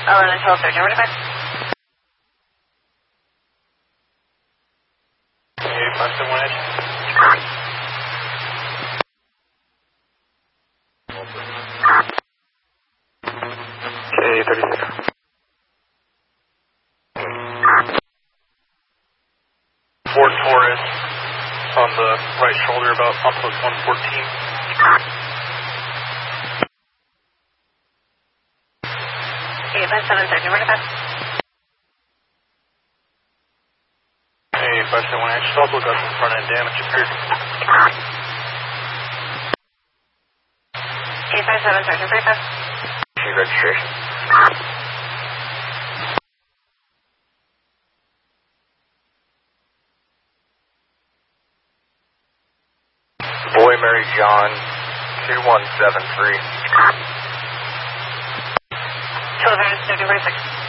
11, 12, 13, number 5. Okay, 571H. Okay, 36. Ford Taurus on the right shoulder about on post 114. Okay, 573, number 5. Hey, 571H. Also got some front end damage appeared. Okay, 573, number 5. Okay, registration. Boy Mary John 2173. 12, 36.